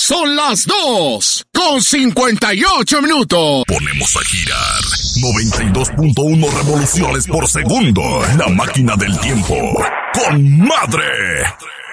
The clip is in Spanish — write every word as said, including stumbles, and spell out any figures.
Son las dos con cincuenta y ocho minutos. Ponemos a girar noventa y dos punto uno revoluciones por segundo. La máquina del tiempo. ¡Con madre!